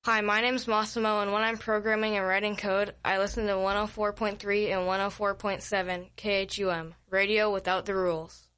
Hi, my name's Massimo, and when I'm programming and writing code, I listen to 104.3 and 104.7 KHUM, radio without the rules.